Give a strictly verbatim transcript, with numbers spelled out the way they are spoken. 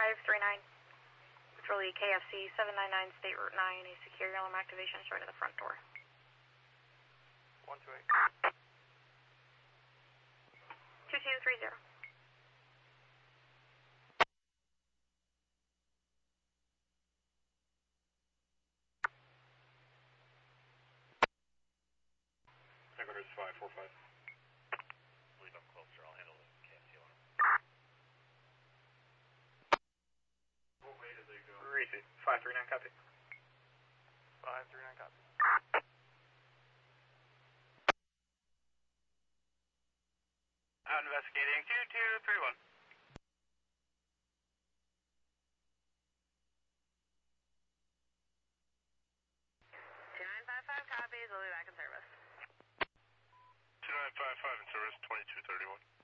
five three nine. Patrol K F C seven nine nine State Route nine, a secure alarm activation short of the front door. one two eight. two two three zero. Headquarters five four five. Believe I'm closer, I'll handle the K F C alarm. What way did they go? Repeat. five three nine, copy. five three nine, copy. Out investigating two two three one. two nine five five copies, we'll be back in service. two nine five five in service, twenty-two thirty-one.